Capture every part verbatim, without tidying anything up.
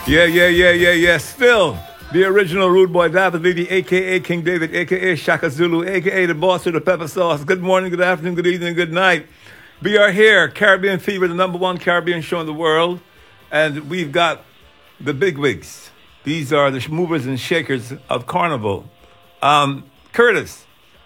Yeah, yeah, yeah, yeah, yeah. Still, the original Rude Boy David Levy, a k a. King David, a k a. Shaka Zulu, a k a the boss of the pepper sauce. Good morning, good afternoon, good evening, good night. We are here, Caribbean Fever, the number one Caribbean show in the world. And we've got the bigwigs. These are the movers and shakers of Carnival. Um, Curtis.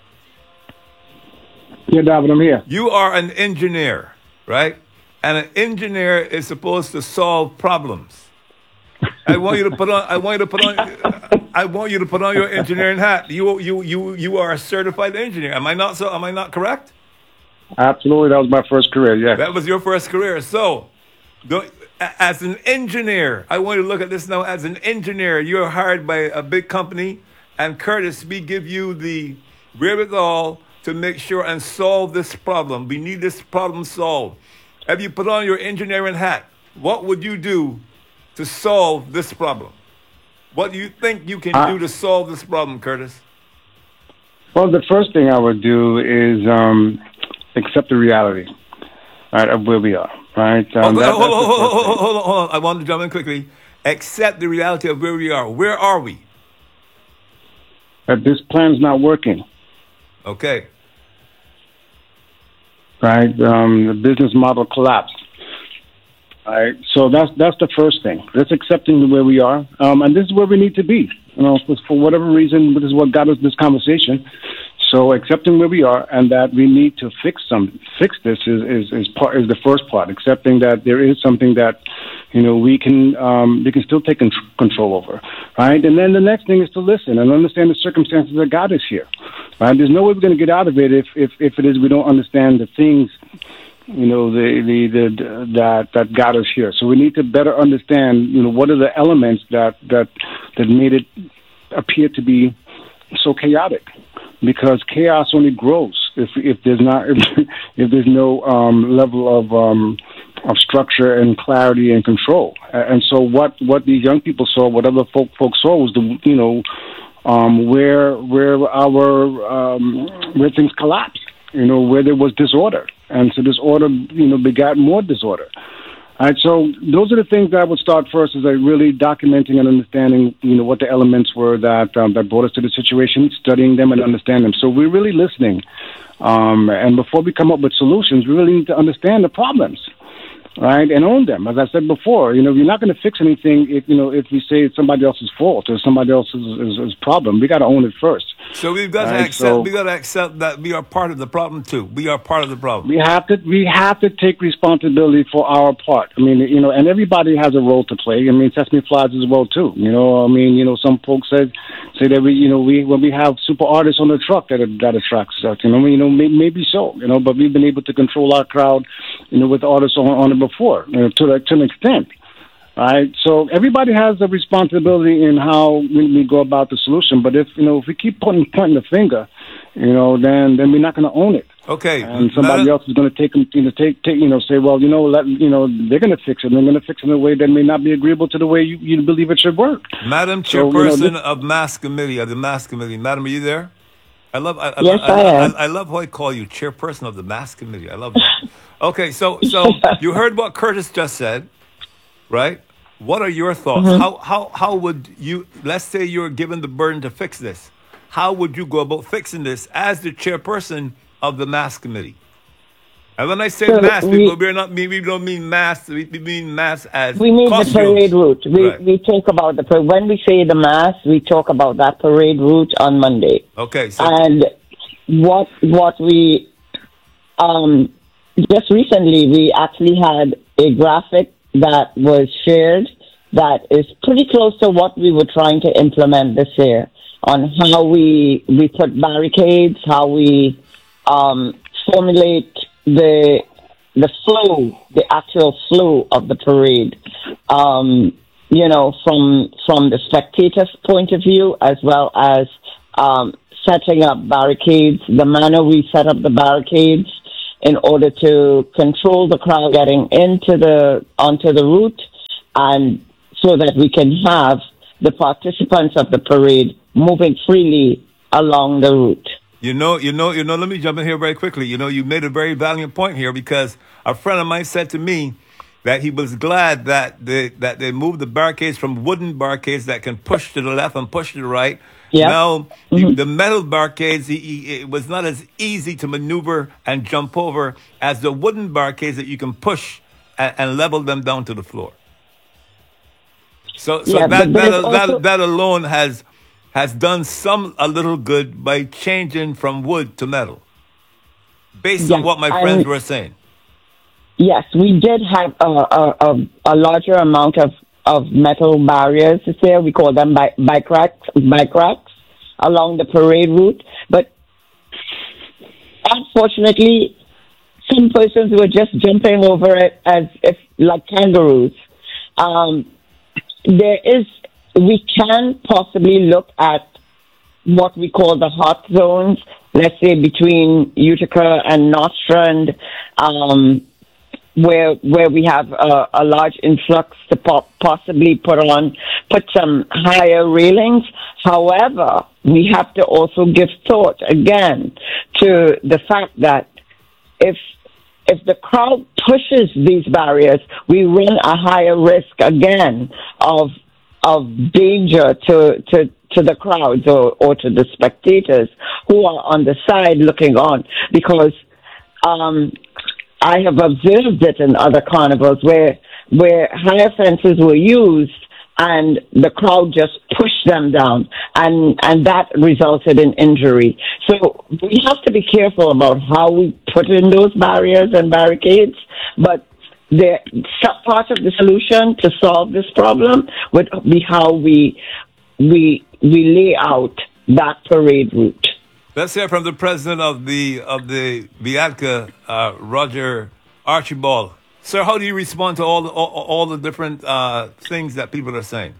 Yeah, David, I'm here. You are an engineer, right? And an engineer is supposed to solve problems. I want you to put on. I want you to put on. I want you to put on your engineering hat. You, you, you, you are a certified engineer. Am I not so? Am I not correct? Absolutely, that was my first career. Yeah, that was your first career. So, don't, as an engineer, I want you to look at this now. As an engineer, you're hired by a big company, and Curtis, we give you the wherewithal to make sure and solve this problem. We need this problem solved. Have you put on your engineering hat? What would you do to solve this problem? What do you think you can uh, do to solve this problem, Curtis? Well, the first thing I would do is um, accept the reality, right, of where we are, right? Um, okay, that, hold, hold, hold, hold, hold on, hold on. I want to jump in quickly. Accept the reality of where we are. Where are we? That this plan's not working. Okay. Right? Um, the business model collapsed. All right, so that's that's the first thing. That's accepting where we are, um, and this is where we need to be. You know, for, for whatever reason, this is what got us this conversation. So accepting where we are and that we need to fix some fix this is is is part is the first part. Accepting that there is something that you know we can um, we can still take con- control over, right? And then the next thing is to listen and understand the circumstances that got us here. Right? There's no way we're going to get out of it if if if it is we don't understand the things. You know, the, the, the, that, that got us here. So we need to better understand, you know, what are the elements that, that, that made it appear to be so chaotic, because chaos only grows if, if there's not, if, if there's no, um, level of, um, of structure and clarity and control. And so what, what these young people saw, what other folk, folks saw was the, you know, um, where, where our, um, where things collapsed. You know, where there was disorder. And so disorder, you know, begat more disorder. All right, so those are the things that I would start first, is like really documenting and understanding, you know, what the elements were that um, that brought us to the situation, studying them and understand them. So we're really listening. Um, and before we come up with solutions, we really need to understand the problems, right, and own them. As I said before, you know, you're not going to fix anything if, you know, if we say it's somebody else's fault or somebody else's is, is problem. We got to own it first. So we've got right, to accept. So we got to accept that we are part of the problem too. We are part of the problem. We have to. We have to take responsibility for our part. I mean, you know, and everybody has a role to play. I mean, Sesame flies as well too. You know, I mean, you know, some folks say say that we, you know, we when we have super artists on the truck that that attracts us. You know, you know, maybe, maybe so. You know, but we've been able to control our crowd, you know, with artists on, on it before, you know, to to an extent. All right, so everybody has a responsibility in how we, we go about the solution. But if you know, if we keep pointing pointing the finger, you know, then then we're not going to own it. Okay, and somebody else is going to take them, you know, take take you know, say, well, you know, let you know, they're going to fix it. And they're going to fix it in a way that may not be agreeable to the way you, you believe it should work. Madam Chairperson so, you know, this, of Mass Committee, of the Mass Committee, Madam, are you there? I love. I, yes, I, I, I am. I, I love how I call you Chairperson of the Mass Committee. I love that. Okay, so so you heard what Curtis just said, right? What are your thoughts? Mm-hmm. How how how would you, let's say you're given the burden to fix this, how would you go about fixing this as the chairperson of the Mass Committee? And when I say so mass, we, people, we're not, we don't mean mass, we mean mass as we mean costumes. The parade route. We right. we talk about the, when we say the mass, we talk about that parade route on Monday. Okay. So and what what we, um, just recently, we actually had a graphic that was shared that is pretty close to what we were trying to implement this year, on how we we put barricades, how we um, formulate the the flow, the actual flow of the parade, um, you know, from from the spectator's point of view, as well as um, setting up barricades, the manner we set up the barricades in order to control the crowd getting into the onto the route, and so that we can have the participants of the parade moving freely along the route. You know, you know, you know, let me jump in here very quickly. You know, you made a very valiant point here, because a friend of mine said to me that he was glad that they that they moved the barricades from wooden barricades that can push to the left and push to the right. Yeah. Now Mhm. the metal barricades, he, he, it was not as easy to maneuver and jump over as the wooden barricades that you can push and, and level them down to the floor. So, so Yeah, that but that, there's also- that that alone has has done some a little good by changing from wood to metal, based on Yeah, what my and- friends were saying. Yes, we did have a, a, a, a larger amount of, of metal barriers there. We call them bike, bike racks, bike racks along the parade route. But unfortunately, some persons were just jumping over it as if like kangaroos. Um, there is, we can possibly look at what we call the hot zones, let's say between Utica and Nostrand, um, where where we have a, a large influx to po- possibly put on, put some higher railings. However, we have to also give thought again to the fact that if if the crowd pushes these barriers, we run a higher risk again of of danger to to to the crowds or, or to the spectators who are on the side looking on, because um, I have observed it in other carnivals where where higher fences were used and the crowd just pushed them down, and and that resulted in injury. So we have to be careful about how we put in those barriers and barricades, but the some part of the solution to solve this problem would be how we we we lay out that parade route. Let's hear from the president of the of the Viatka, uh, Roger Archibald. Sir, how do you respond to all the, all, all the different uh, things that people are saying?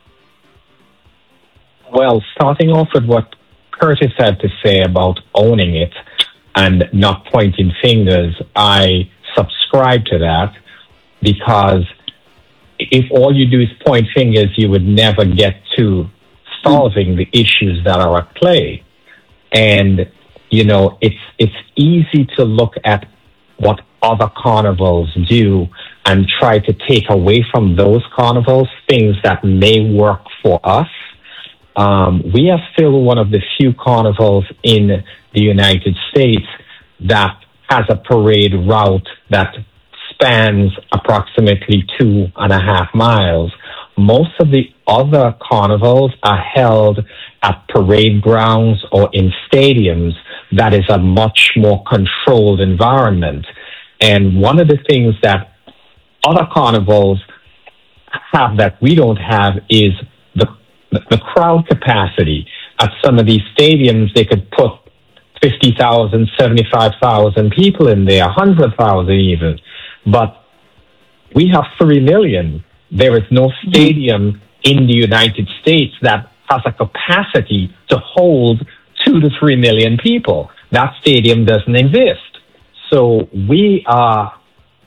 Well, starting off with what Curtis had to say about owning it and not pointing fingers, I subscribe to that, because if all you do is point fingers, you would never get to solving the issues that are at play. And, you know, it's it's easy to look at what other carnivals do and try to take away from those carnivals things that may work for us. Um, we are still one of the few carnivals in the United States that has a parade route that spans approximately two and a half miles. Most of the other carnivals are held at parade grounds or in stadiums that is a much more controlled environment. And one of the things that other carnivals have that we don't have is the the crowd capacity. At some of these stadiums, they could put fifty thousand, seventy-five thousand people in there, one hundred thousand even. But we have three million. There is no stadium in the United States that has a capacity to hold two to three million people. That stadium doesn't exist. So we are,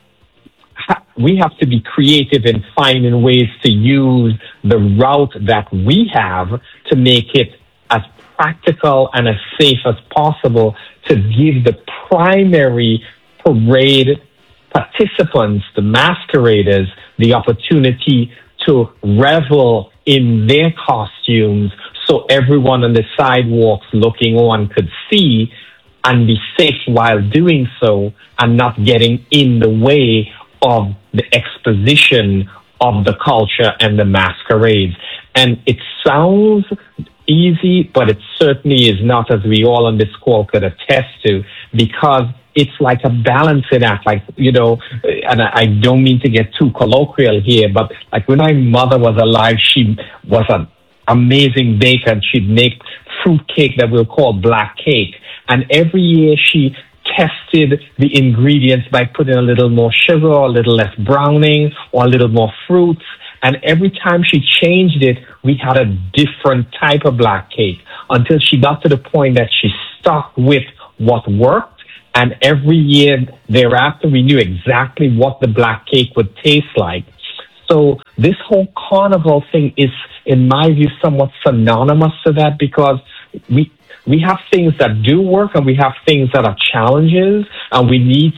we have to be creative in finding ways to use the route that we have to make it as practical and as safe as possible to give the primary parade participants, the masqueraders, the opportunity to revel in their costumes so everyone on the sidewalks looking on could see and be safe while doing so and not getting in the way of the exposition of the culture and the masquerades. And it sounds easy, but it certainly is not, as we all on this call could attest to, because it's like a balancing act, like, you know, and I, I don't mean to get too colloquial here, but like when my mother was alive, she was an amazing baker, and she'd make fruit cake that we'll call black cake. And every year she tested the ingredients by putting a little more sugar, or a little less browning, or a little more fruits. And every time she changed it, we had a different type of black cake until she got to the point that she stuck with what worked. And every year thereafter, we knew exactly what the black cake would taste like. So this whole carnival thing is, in my view, somewhat synonymous to that, because we we have things that do work and we have things that are challenges, and we need to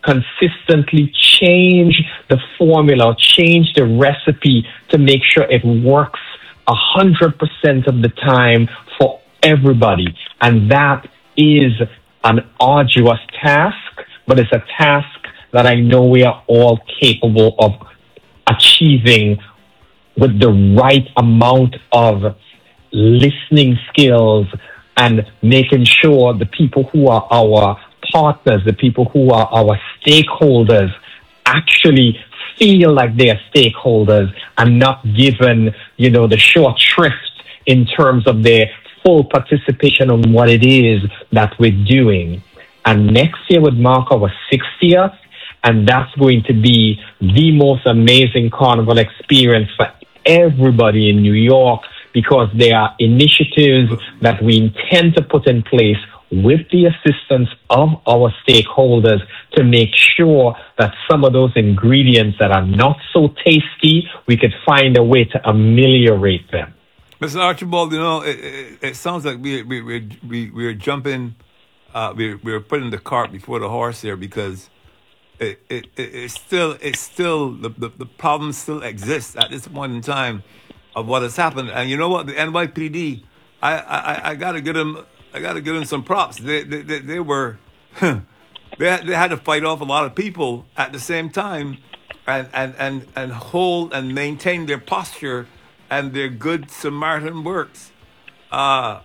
consistently change the formula, change the recipe to make sure it works a hundred percent of the time for everybody. And that is an arduous task, but it's a task that I know we are all capable of achieving with the right amount of listening skills and making sure the people who are our partners, the people who are our stakeholders, actually feel like they are stakeholders and not given, you know, the short shrift in terms of their full participation on what it is that we're doing. And next year would mark our sixtieth, and that's going to be the most amazing carnival experience for everybody in New York, because there are initiatives that we intend to put in place with the assistance of our stakeholders to make sure that some of those ingredients that are not so tasty, we could find a way to ameliorate them. Mister Archibald, you know, it, it, it sounds like we we we we we're jumping, uh, we we're putting the cart before the horse here, because it it, it it's still it's still the, the the problem still exists at this point in time of what has happened. And you know what, the N Y P D, I I, I gotta give them I gotta give them some props. They they they, they were they had, they had to fight off a lot of people at the same time, and and and and hold and maintain their posture and their good Samaritan works. Uh,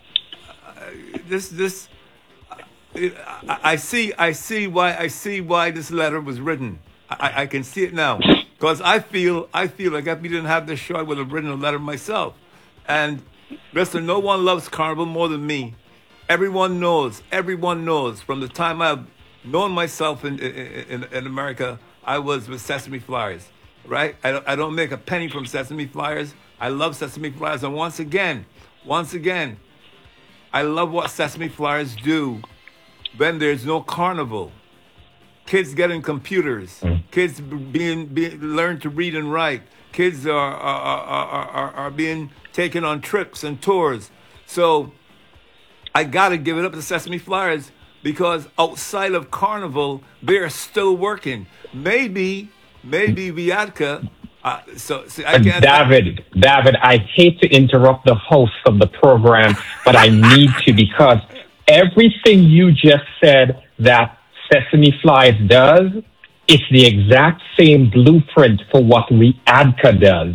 this, this, I, I see, I see why, I see why this letter was written. I, I can see it now, because I feel, I feel like if we didn't have this show, I would have written a letter myself. And listen, no one loves Carnival more than me. Everyone knows, everyone knows. From the time I've known myself in in, in America, I was with Sesame Flyers, right? I don't, I don't make a penny from Sesame Flyers. I love Sesame Flyers, and once again, once again, I love what Sesame Flyers do when there's no carnival. Kids getting computers, mm. kids being, being learn to read and write. Kids are are, are are are being taken on trips and tours. So I gotta give it up to Sesame Flyers, because outside of carnival, they're still working. Maybe, maybe Viatka. Uh, so, see, I can't David, David, I hate to interrupt the host of the program, but I need to, because everything you just said that Sesame Flyers does, it's the exact same blueprint for what Viatka does.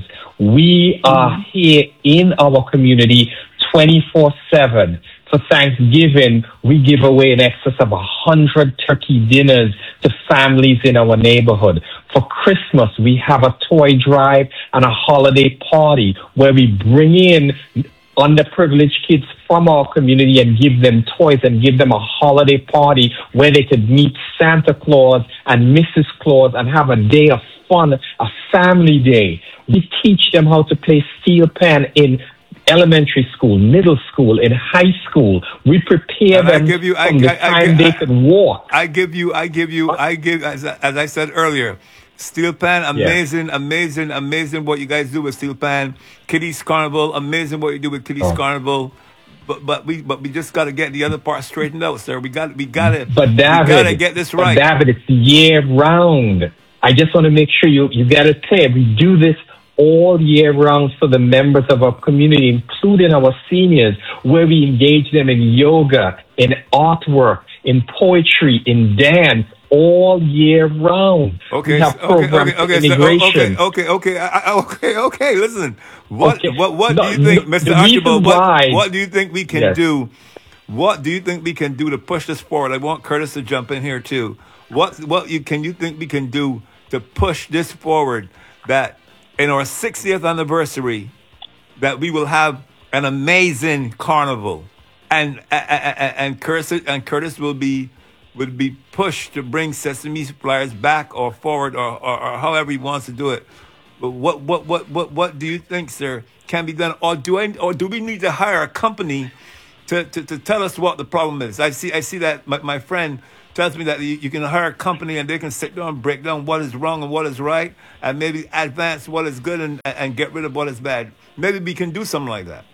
We are here in our community twenty-four seven. For Thanksgiving, we give away in excess of a hundred turkey dinners to families in our neighborhood. For Christmas, we have a toy drive and a holiday party where we bring in underprivileged kids from our community and give them toys and give them a holiday party where they could meet Santa Claus and Missus Claus and have a day of fun, a family day. We teach them how to play steel pan in elementary school, middle school, in high school. We prepare and them I give you, from I, the I, time I, they I, could walk. I give you, I give you, I give, as, as I said earlier, Steel Pan, amazing, yeah. amazing, amazing what you guys do with Steel Pan. Kitty's Carnival, amazing what you do with Kitty's oh. Carnival. But but we but we just got to get the other part straightened out, sir. We got we got to. But David, we got to get this right. But David, it's year round. I just want to make sure you you got to pay. We do this all year round for the members of our community, including our seniors, where we engage them in yoga, in artwork, in poetry, in dance, all year round. Okay, we have okay, programs okay, okay, for immigration. So, okay, okay, okay, I, I, okay, okay. Listen, what, okay. what, what no, do you think, no, Mister Archibald? What, why, what do you think we can yes. do? What do you think we can do to push this forward? I want Curtis to jump in here too. What, what you can you think we can do to push this forward? That in our sixtieth anniversary, that we will have an amazing carnival, and and, and Curtis and Curtis will be. would be pushed to bring Sesame Flyers back or forward or, or, or however he wants to do it. But what, what, what, what, what do you think, sir, can be done? Or do I, or do we need to hire a company to, to, to tell us what the problem is? I see I see that my, my friend tells me that you, you can hire a company and they can sit down and break down what is wrong and what is right, and maybe advance what is good and, and get rid of what is bad. Maybe we can do something like that.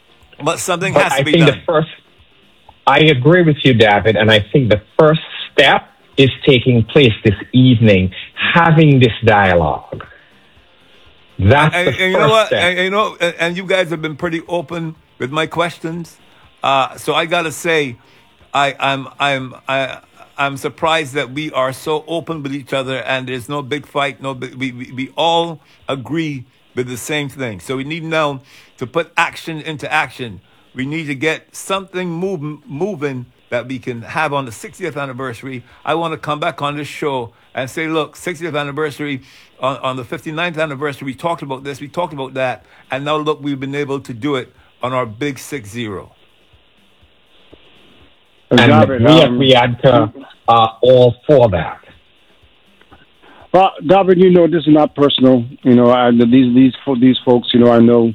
But something but has to I be think done. The first I agree with you, David, and I think the first step is taking place this evening, having this dialogue. That's and, the and first you know what? step. And, you know, and, and you guys have been pretty open with my questions. Uh, so I gotta say, I, I'm I'm I, I'm surprised that we are so open with each other, and there's no big fight. No, big, we, we we all agree with the same thing. So we need now to put action into action. We need to get something moving moving that we can have on the sixtieth anniversary. I want to come back on this show and say, look, sixtieth anniversary, on, on the fifty-ninth anniversary, we talked about this, we talked about that, and now look, we've been able to do it on our big six zero. And David, we, um, we had to, uh, all for that. Well, David, you know, this is not personal. You know, I, these these these folks, you know, I know,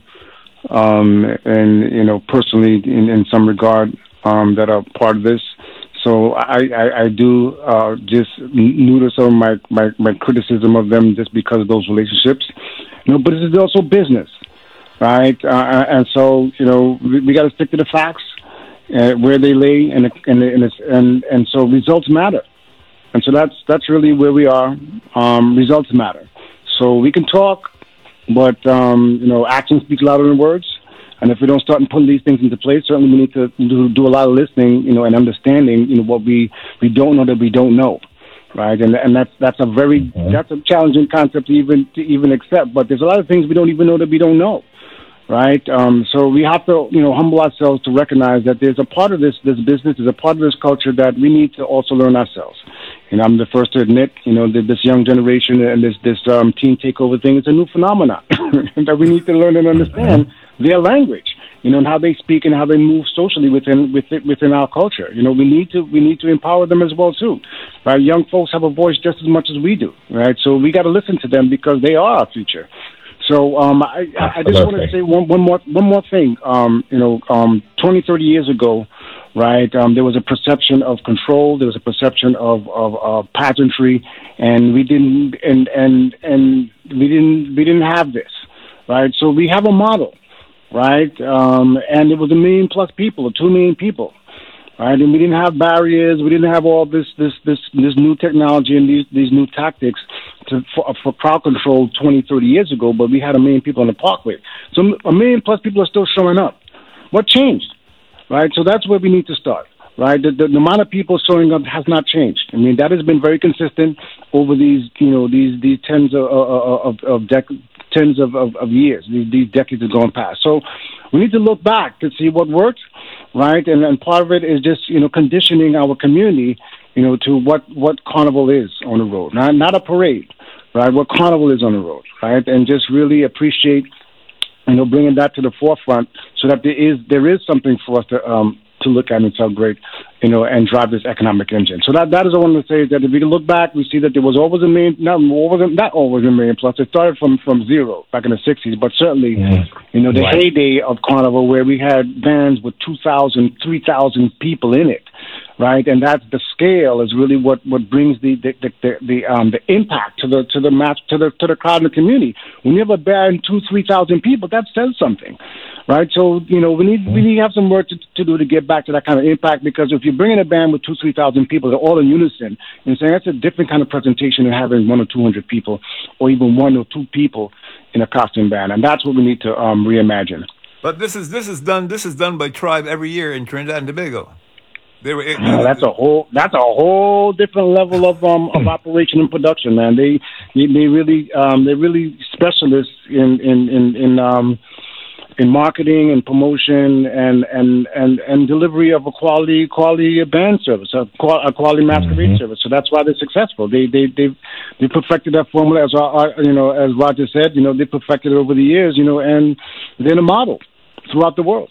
um, and you know, personally, in, in some regard, um, that are part of this. So I, I, I do uh, just notice some of my, my, my criticism of them just because of those relationships. You know, but this is also business, right? Uh, and so, you know, we, we got to stick to the facts, uh, where they lay, and and and, it's, and and so results matter. And so that's that's really where we are. Um, results matter. So we can talk, but um, you know, actions speak louder than words. And if we don't start and put these things into place, certainly we need to do, do a lot of listening, you know, and understanding, you know, what we, we don't know that we don't know, right? And and that's that's a very mm-hmm. that's a challenging concept to even to even accept. But there's a lot of things we don't even know that we don't know, right? Um, so we have to, you know, humble ourselves to recognize that there's a part of this this business, there's a part of this culture that we need to also learn ourselves. And I'm the first to admit, you know, that this young generation and this this um, teen takeover thing is a new phenomenon that we need to learn and understand their language, you know, and how they speak and how they move socially within within within our culture. You know, we need to we need to empower them as well too, right? Young folks have a voice just as much as we do, right? So we got to listen to them because they are our future. So um, I, I just want to say one, one more one more thing. Um, you know, um, twenty, thirty years ago, right, um, there was a perception of control. There was a perception of, of, of pageantry, and we didn't and and and we didn't we didn't have this, right? So we have a model, right? Um, and it was a million plus people, or two million people, right? And we didn't have barriers. We didn't have all this this this this new technology and these these new tactics to, for, for crowd control twenty, thirty years ago. But we had a million people on the parkway, so a million plus people are still showing up. What changed, right? So that's where we need to start, right? The, the, the amount of people showing up has not changed. I mean, that has been very consistent over these, you know, these these tens of of of, dec- tens of, of, of years. These, these decades have gone past. So we need to look back to see what worked, right? And and part of it is just, you know, conditioning our community, you know, to what, what Carnival is on the road, not not a parade, right? What Carnival is on the road, right? And just really appreciate, you know, bringing that to the forefront so that there is there is something for us to um to look at and celebrate, you know, and drive this economic engine. So that that is what I want to say, that if we can look back, we see that there was always a million, not always, not always a million plus. It started from, from zero back in the sixties, but certainly, mm. you know, the right. heyday of Carnival where we had bands with two thousand, three thousand people in it, right? And that's the scale is really what, what brings the the the, the, the um the impact to the to the match to the to the crowd in the community. When you have a band two, three thousand people, that says something. Right, so you know we need we need to have some work to, to do to get back to that kind of impact. Because if you're bringing a band with two three thousand people, they're all in unison, and saying that's a different kind of presentation than having one or two hundred people, or even one or two people in a costume band, and that's what we need to um, reimagine. But this is this is done this is done by Tribe every year in Trinidad and Tobago. They were it, oh, that's a whole that's a whole different level of um of operation and production, man. They they, they really um they're really specialists in in in, in um. in marketing and promotion and, and, and, and delivery of a quality quality band service, a, qual- a quality masquerade mm-hmm. service. So that's why they're successful. They they they they perfected that formula, as uh, you know, as Roger said. You know, they perfected it over the years. You know, and they're a model throughout the world.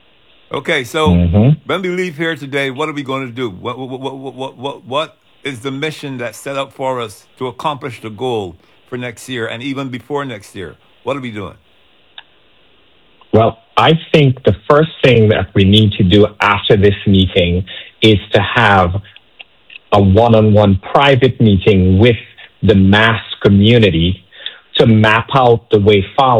Okay, so mm-hmm. when we leave here today, what are we going to do? What what what what what, what is the mission that's set up for us to accomplish the goal for next year and even before next year? What are we doing? Well, I think the first thing that we need to do after this meeting is to have a one-on-one private meeting with the mass community to map out the way forward.